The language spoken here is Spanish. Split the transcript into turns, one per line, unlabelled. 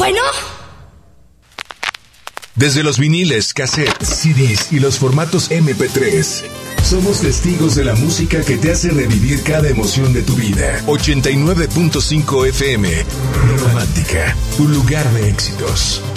Bueno.
Desde los viniles, cassettes, CDs y los formatos MP3, somos testigos de la música que te hace revivir cada emoción de tu vida. 89.5 FM, Romántica, un lugar de éxitos.